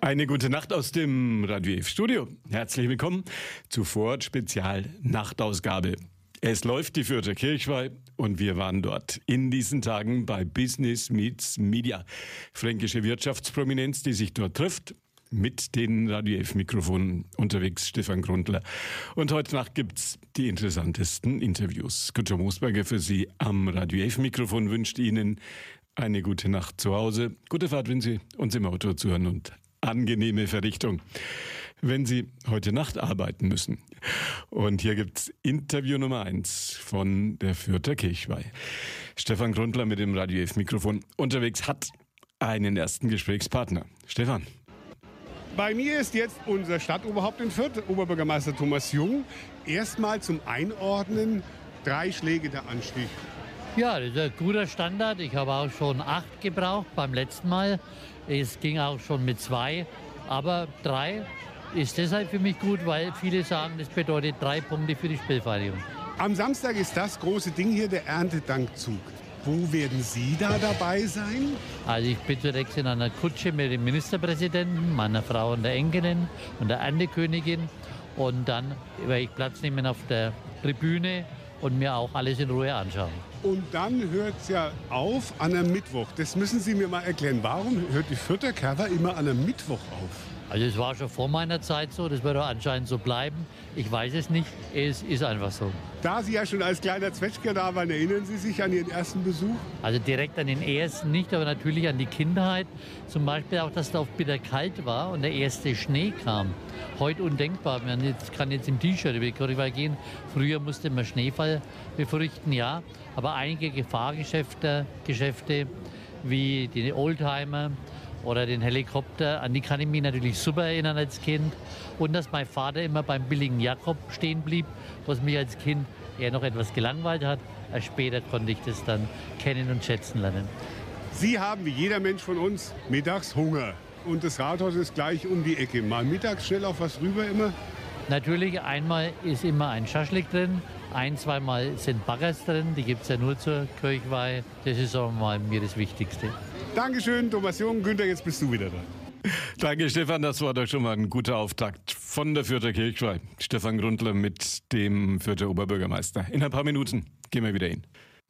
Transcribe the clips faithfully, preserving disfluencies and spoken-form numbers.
Eine gute Nacht aus dem Radio F Studio. Herzlich willkommen zu Vorort Spezial Nachtausgabe. Es läuft die Fürther Kirchweih und wir waren dort in diesen Tagen bei Business Meets Media. Fränkische Wirtschaftsprominenz, die sich dort trifft, mit den Radio F Mikrofonen unterwegs, Stefan Grundler. Und heute Nacht gibt's die interessantesten Interviews. Günter Moosberger für Sie am Radio F Mikrofon wünscht Ihnen eine gute Nacht zu Hause, gute Fahrt, wenn Sie uns im Auto zuhören und angenehme Verrichtung, wenn Sie heute Nacht arbeiten müssen. Und hier gibt's Interview Nummer eins von der Fürther Kirchweih. Stefan Grundler mit dem Radio F Mikrofon unterwegs hat einen ersten Gesprächspartner. Stefan. Bei mir ist jetzt unser Stadtoberhaupt in Fürth, Oberbürgermeister Thomas Jung. Erstmal zum Einordnen, drei Schläge der Anstieg. Ja, das ist ein guter Standard. Ich habe auch schon acht gebraucht beim letzten Mal. Es ging auch schon mit zwei. Aber drei ist deshalb für mich gut, weil viele sagen, das bedeutet drei Punkte für die Spielvereinigung. Am Samstag ist das große Ding hier, der Erntedankzug. Wo werden Sie da dabei sein? Also ich bin zunächst in einer Kutsche mit dem Ministerpräsidenten, meiner Frau und der Enkelin und der Erntekönigin. Und dann werde ich Platz nehmen auf der Tribüne und mir auch alles in Ruhe anschauen. Und dann hört es ja auf an einem Mittwoch. Das müssen Sie mir mal erklären. Warum hört die Fürther Kirchweih immer an einem Mittwoch auf? Also es war schon vor meiner Zeit so, das wird auch anscheinend so bleiben. Ich weiß es nicht, es ist einfach so. Da Sie ja schon als kleiner Zwetschger da waren, erinnern Sie sich an Ihren ersten Besuch? Also direkt an den ersten nicht, aber natürlich an die Kindheit. Zum Beispiel auch, dass da oft bitter kalt war und der erste Schnee kam. Heute undenkbar, man kann jetzt im T-Shirt über die Kirchweih gehen. Früher musste man Schneefall befürchten, ja. Aber einige Gefahrgeschäfte, Geschäfte wie die Oldtimer oder den Helikopter, an die kann ich mich natürlich super erinnern als Kind. Und dass mein Vater immer beim billigen Jakob stehen blieb, was mich als Kind eher noch etwas gelangweilt hat. Erst später konnte ich das dann kennen und schätzen lernen. Sie haben wie jeder Mensch von uns mittags Hunger. Und das Rathaus ist gleich um die Ecke. Mal mittags schnell auf was rüber immer? Natürlich, einmal ist immer ein Schaschlik drin. Ein-, zweimal sind Baggers drin. Die gibt es ja nur zur Kirchweih. Das ist auch mal mir das Wichtigste. Dankeschön, Thomas Jung. Günther, jetzt bist du wieder dran. Danke, Stefan. Das war doch schon mal ein guter Auftakt von der Fürther Kirchweih. Stefan Grundler mit dem Fürther Oberbürgermeister. In ein paar Minuten gehen wir wieder hin.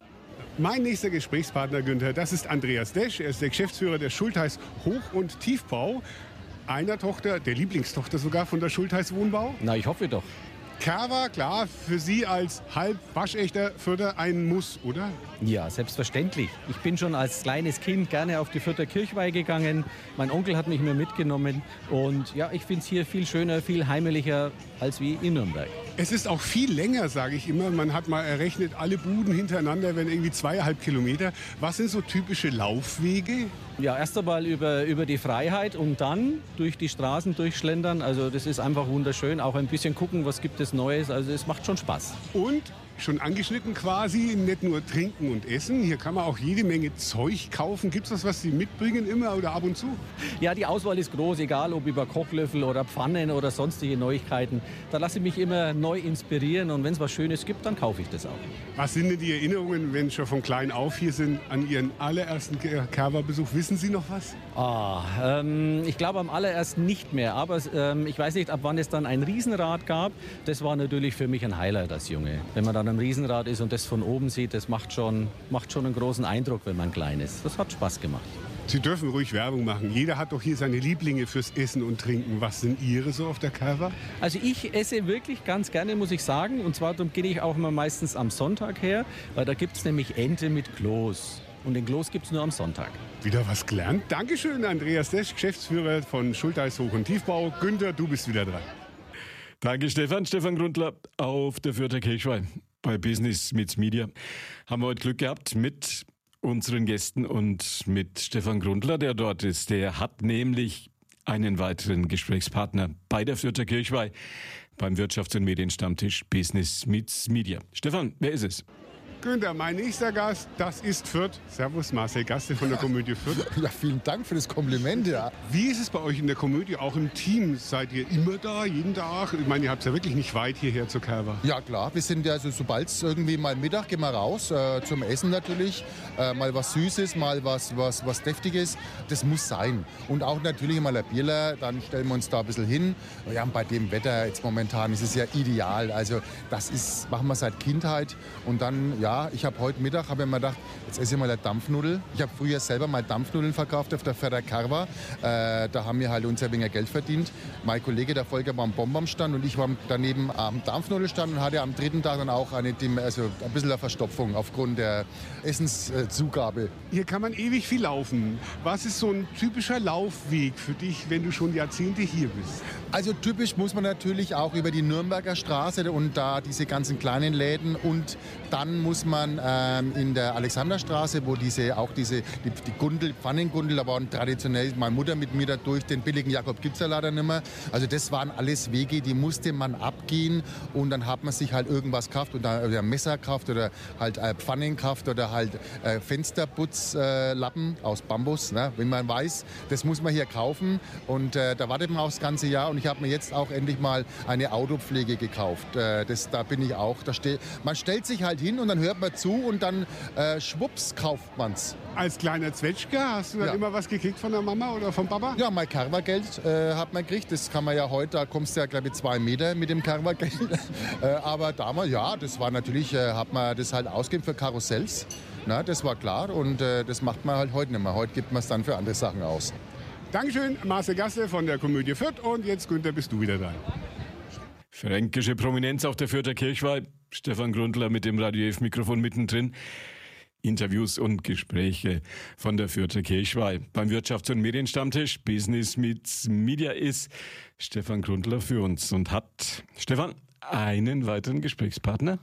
Mein nächster Gesprächspartner, Günther, das ist Andreas Desch. Er ist der Geschäftsführer der Schultheiß Hoch- und Tiefbau. Einer Tochter, der Lieblingstochter sogar von der Schultheiß Wohnbau. Na, ich hoffe doch. Kerwa, klar, für Sie als halb waschechter Fürther ein Muss, oder? Ja, selbstverständlich. Ich bin schon als kleines Kind gerne auf die Fürther Kirchweih gegangen. Mein Onkel hat mich immer mitgenommen. Und ja, ich finde es hier viel schöner, viel heimeliger als wie in Nürnberg. Es ist auch viel länger, sage ich immer. Man hat mal errechnet, alle Buden hintereinander werden irgendwie zweieinhalb Kilometer. Was sind so typische Laufwege? Ja, erst einmal über, über die Freiheit und dann durch die Straßen durchschlendern. Also das ist einfach wunderschön. Auch ein bisschen gucken, was gibt es Neues. Also es macht schon Spaß. Und schon angeschnitten quasi, nicht nur trinken und essen. Hier kann man auch jede Menge Zeug kaufen. Gibt es was, was Sie mitbringen immer oder ab und zu? Ja, die Auswahl ist groß, egal ob über Kochlöffel oder Pfannen oder sonstige Neuigkeiten. Da lasse ich mich immer neu inspirieren und wenn es was Schönes gibt, dann kaufe ich das auch. Was sind denn die Erinnerungen, wenn Sie schon von klein auf hier sind, an Ihren allerersten Kerwa-Besuch? Wissen Sie noch was? Ah, ähm, ich glaube am allerersten nicht mehr, aber ähm, ich weiß nicht, ab wann es dann ein Riesenrad gab. Das war natürlich für mich ein Highlight als Junge. Wenn man dann am Riesenrad ist und das von oben sieht, das macht schon, macht schon einen großen Eindruck, wenn man klein ist. Das hat Spaß gemacht. Sie dürfen ruhig Werbung machen. Jeder hat doch hier seine Lieblinge fürs Essen und Trinken. Was sind Ihre so auf der Kerwa? Also ich esse wirklich ganz gerne, muss ich sagen. Und zwar darum gehe ich auch immer meistens am Sonntag her, weil da gibt es nämlich Ente mit Kloß. Und den Kloß gibt es nur am Sonntag. Wieder was gelernt. Dankeschön, Andreas Desch, Geschäftsführer von Schultheiß Hoch- und Tiefbau. Günther, du bist wieder dran. Danke, Stefan. Stefan Grundler auf der Fürther Kirchweih. Bei Business Meets Media haben wir heute Glück gehabt mit unseren Gästen und mit Stefan Grundler, der dort ist. Der hat nämlich einen weiteren Gesprächspartner bei der Fürther Kirchweih beim Wirtschafts- und Medienstammtisch Business Meets Media. Stefan, wer ist es? Günther, mein nächster Gast, das ist Fürth. Servus, Marcel Gaste von der Komödie Fürth. Ja, vielen Dank für das Kompliment, ja. Wie ist es bei euch in der Komödie, auch im Team? Seid ihr immer da, jeden Tag? Ich meine, ihr habt es ja wirklich nicht weit hierher zur Kerber. Ja, klar. Wir sind ja, also, sobald es irgendwie mal Mittag, gehen wir raus, äh, zum Essen natürlich. Äh, mal was Süßes, mal was, was, was Deftiges. Das muss sein. Und auch natürlich mal ein Bierler, dann stellen wir uns da ein bisschen hin. Ja, und bei dem Wetter jetzt momentan ist es ja ideal. Also das ist, machen wir seit Kindheit. Und dann, ja, ich habe heute Mittag, habe ich mir gedacht, jetzt esse ich mal eine Dampfnudel. Ich habe früher selber mal Dampfnudeln verkauft auf der Fürther Kerwa. Äh, da haben wir halt unser wenig Geld verdient. Mein Kollege, der Volker, war am Bombenstand und ich war daneben am Dampfnudelstand und hatte am dritten Tag dann auch eine, also ein bisschen eine Verstopfung aufgrund der Essenszugabe. Hier kann man ewig viel laufen. Was ist so ein typischer Laufweg für dich, wenn du schon Jahrzehnte hier bist? Also typisch muss man natürlich auch über die Nürnberger Straße und da diese ganzen kleinen Läden und dann muss man ähm, in der Alexanderstraße, wo diese auch diese die, die Gundel, Pfannengundel, da waren traditionell meine Mutter mit mir da durch, den billigen Jakob gibt's ja leider nicht mehr. Also das waren alles Wege, die musste man abgehen und dann hat man sich halt irgendwas gekauft oder, oder Messer gekauft oder halt äh, Pfannen gekauft oder halt äh, Fensterputzlappen äh, aus Bambus, ne? Wenn man weiß, das muss man hier kaufen und äh, da wartet man auch das ganze Jahr und ich habe mir jetzt auch endlich mal eine Autopflege gekauft. Äh, das, da bin ich auch. Da steh, man stellt sich halt hin und dann hört man zu und dann äh, schwupps kauft man's. Als kleiner Zwetschge hast du dann Ja. immer was gekriegt von der Mama oder vom Papa? Ja, mein Carvergeld äh, hat man gekriegt. Das kann man ja heute, da kommst du ja glaube ich zwei Meter mit dem Carvergeld. äh, aber damals, ja, das war natürlich, äh, hat man das halt ausgegeben für Karussells. Na, das war klar und äh, das macht man halt heute nicht mehr. Heute gibt man es dann für andere Sachen aus. Dankeschön, Marcel Gaste von der Komödie Fürth. Und jetzt, Günther, bist du wieder dran. Fränkische Prominenz auf der Fürther Kirchweih. Stefan Grundler mit dem Radio F Mikrofon mittendrin. Interviews und Gespräche von der Fürther Kirchweih. Beim Wirtschafts- und Medienstammtisch Business meets Media ist Stefan Grundler für uns und hat, Stefan, einen weiteren Gesprächspartner.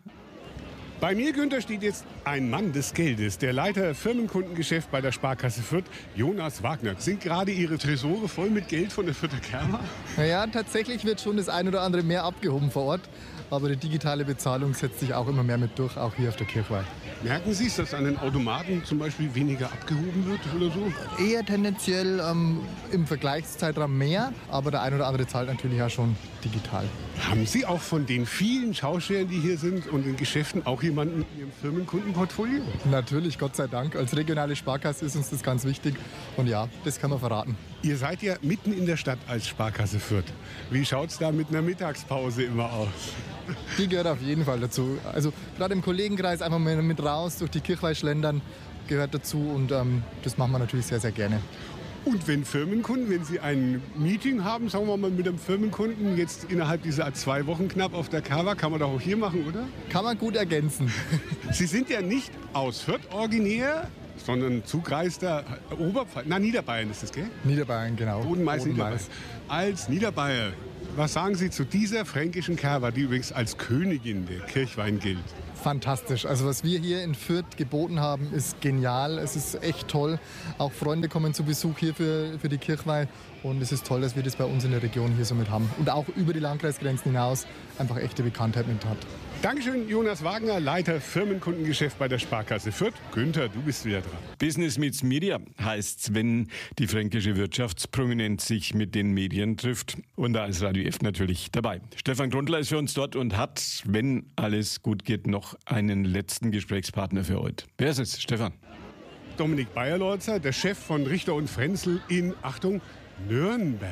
Bei mir, Günther, steht jetzt ein Mann des Geldes, der Leiter Firmenkundengeschäft bei der Sparkasse Fürth, Jonas Wagner. Sind gerade Ihre Tresore voll mit Geld von der Fürther Kerwa? Naja, tatsächlich wird schon das ein oder andere mehr abgehoben vor Ort. Aber die digitale Bezahlung setzt sich auch immer mehr mit durch, auch hier auf der Kirchweih. Merken Sie es, dass an den Automaten zum Beispiel weniger abgehoben wird oder so? Eher tendenziell ähm, im Vergleichszeitraum mehr, aber der ein oder andere zahlt natürlich auch schon digital. Haben Sie auch von den vielen Schaustellern, die hier sind und in Geschäften, auch jemanden in Ihrem Firmenkundenportfolio? Natürlich, Gott sei Dank. Als regionale Sparkasse ist uns das ganz wichtig. Und ja, das kann man verraten. Ihr seid ja mitten in der Stadt als Sparkasse Fürth. Wie schaut es da mit einer Mittagspause immer aus? Die gehört auf jeden Fall dazu. Also gerade im Kollegenkreis einfach mal mit raus durch die Kirchweih schlendern gehört dazu. Und ähm, das machen wir natürlich sehr, sehr gerne. Und wenn Firmenkunden, wenn Sie ein Meeting haben, sagen wir mal mit einem Firmenkunden, jetzt innerhalb dieser zwei Wochen knapp auf der Kerwa, kann man doch auch hier machen, oder? Kann man gut ergänzen. Sie sind ja nicht aus Fürth originär, sondern zugreister Oberpfalz, na Niederbayern ist das, gell? Niederbayern, genau. Bodenmais, Niederbayern. Bodenmais. Als Niederbayer, was sagen Sie zu dieser fränkischen Kerwa, die übrigens als Königin der Kirchweih gilt? Fantastisch. Also was wir hier in Fürth geboten haben, ist genial. Es ist echt toll. Auch Freunde kommen zu Besuch hier für, für die Kirchweih. Und es ist toll, dass wir das bei uns in der Region hier so mit haben. Und auch über die Landkreisgrenzen hinaus einfach echte Bekanntheit mit hat. Dankeschön, Jonas Wagner, Leiter Firmenkundengeschäft bei der Sparkasse Fürth. Günther, du bist wieder dran. Business meets Media heißt's, wenn die fränkische Wirtschaftsprominenz sich mit den Medien trifft. Und da ist Radio F natürlich dabei. Stefan Grundler ist für uns dort und hat, wenn alles gut geht, noch einen letzten Gesprächspartner für heute. Wer ist es, Stefan? Dominik Bayerlorzer, der Chef von Richter und Frenzel in, Achtung, Nürnberg.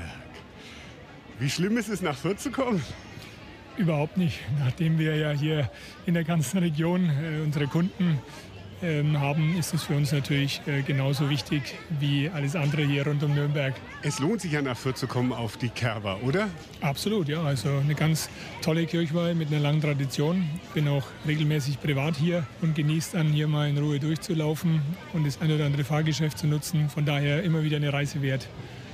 Wie schlimm ist es, nach Fürth zu kommen? Überhaupt nicht. Nachdem wir ja hier in der ganzen Region äh, unsere Kunden ähm, haben, ist es für uns natürlich äh, genauso wichtig wie alles andere hier rund um Nürnberg. Es lohnt sich ja, nach Fürth zu kommen auf die Kerwa, oder? Absolut, ja. Also eine ganz tolle Kirchweih mit einer langen Tradition. Bin auch regelmäßig privat hier und genieße dann hier mal in Ruhe durchzulaufen und das ein oder andere Fahrgeschäft zu nutzen. Von daher immer wieder eine Reise wert.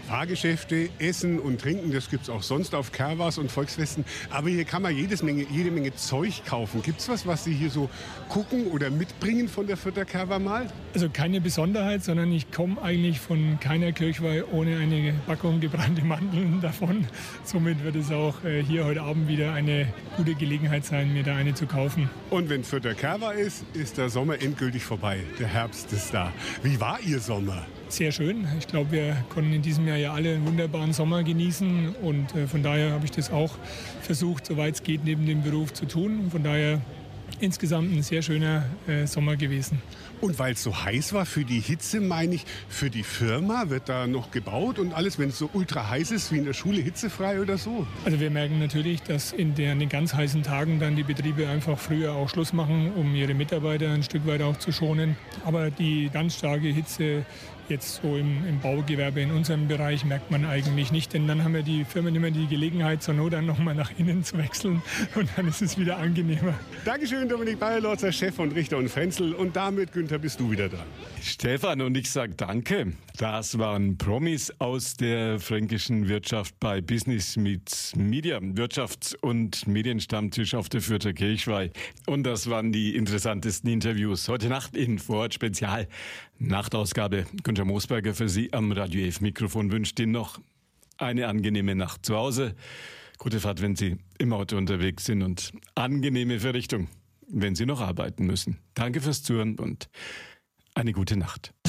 Fahrgeschäfte, Essen und Trinken, das gibt es auch sonst auf Kerwas und Volksfesten. Aber hier kann man jedes Menge, jede Menge Zeug kaufen. Gibt es was, was Sie hier so gucken oder mitbringen von der Fürther Kerwa mal? Also keine Besonderheit, sondern ich komme eigentlich von keiner Kirchweih ohne eine Packung gebrannte Mandeln davon. Somit wird es auch äh, hier heute Abend wieder eine gute Gelegenheit sein, mir da eine zu kaufen. Und wenn Fürther Kerwa ist, ist der Sommer endgültig vorbei. Der Herbst ist da. Wie war Ihr Sommer? Sehr schön. Ich glaube, wir konnten in diesem Jahr ja alle einen wunderbaren Sommer genießen und äh, von daher habe ich das auch versucht, soweit es geht, neben dem Beruf zu tun. Und von daher insgesamt ein sehr schöner äh, Sommer gewesen. Und weil es so heiß war für die Hitze, meine ich, für die Firma wird da noch gebaut und alles, wenn es so ultra heiß ist, wie in der Schule, hitzefrei oder so? Also wir merken natürlich, dass in der, an den ganz heißen Tagen dann die Betriebe einfach früher auch Schluss machen, um ihre Mitarbeiter ein Stück weit auch zu schonen. Aber die ganz starke Hitze jetzt so im, im Baugewerbe in unserem Bereich merkt man eigentlich nicht, denn dann haben ja die Firmen immer die Gelegenheit, zur Not dann nochmal nach innen zu wechseln und dann ist es wieder angenehmer. Dankeschön, Dominik Bayerlotzer, Chef von Richter und Frenzel, und damit, Günther, bist du wieder dran. Stefan, und ich sage danke. Das waren Promis aus der fränkischen Wirtschaft bei Business Meets Media, Wirtschafts- und Medienstammtisch auf der Fürther Kirchweih. Und das waren die interessantesten Interviews heute Nacht in Vorort Spezial Nachtausgabe. Günther Moosberger für Sie am Radio elf Mikrofon wünscht Ihnen noch eine angenehme Nacht zu Hause. Gute Fahrt, wenn Sie im Auto unterwegs sind, und angenehme Verrichtung, wenn Sie noch arbeiten müssen. Danke fürs Zuhören und eine gute Nacht.